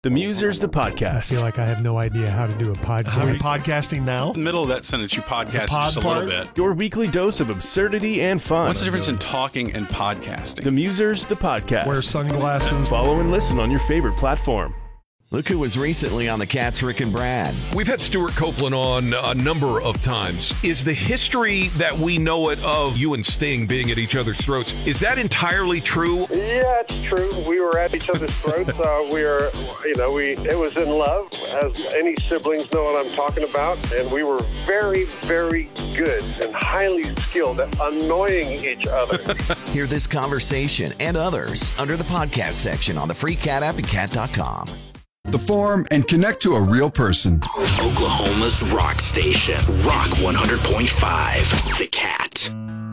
The Musers, the I podcast. feel like I have no idea how to do a podcast. Are we podcasting now? In the middle of that sentence, you podcast pod just a part? little bit. Your weekly dose of absurdity and fun. What's the difference in talking and podcasting? The Musers, the podcast. Wear sunglasses. Follow and listen on your favorite platform. Look who was recently on the Cats, Rick and Brad. We've had Stuart Copeland on a number of times. Is the history that we know it of you and Sting being at each other's throats, is that entirely true? Yeah, it's true. We were at each other's throats. It was in love, as any siblings know what I'm talking about. And we were very, very good and highly skilled at annoying each other. Hear this conversation and others under the podcast section on the free Cat app and cat.com. The Forum, and connect to a real person. Oklahoma's rock station, Rock 100.5, The Cat.